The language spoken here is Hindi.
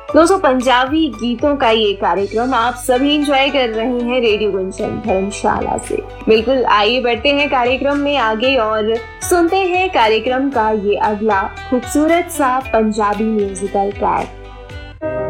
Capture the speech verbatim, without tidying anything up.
दोस्तों, पंजाबी गीतों का ये कार्यक्रम आप सभी एंजॉय कर रहे हैं रेडियो गुंजन धर्मशाला से। बिल्कुल, आइए बढ़ते हैं कार्यक्रम में आगे और सुनते हैं कार्यक्रम का ये अगला खूबसूरत सा पंजाबी म्यूजिकल ट्रैक।